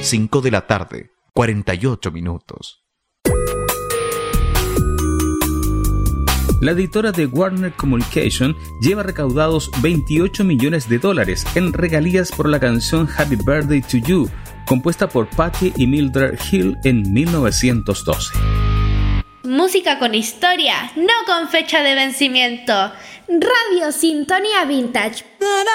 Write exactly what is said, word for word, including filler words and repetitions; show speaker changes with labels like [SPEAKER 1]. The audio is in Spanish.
[SPEAKER 1] cinco de la tarde, cuarenta y ocho minutos.
[SPEAKER 2] La editora de Warner Communication lleva recaudados veintiocho millones de dólares en regalías por la canción Happy Birthday to You, compuesta por Patti y Mildred Hill en mil novecientos doce.
[SPEAKER 3] Música con historia, no con fecha de vencimiento.
[SPEAKER 4] Radio Sintonía Vintage.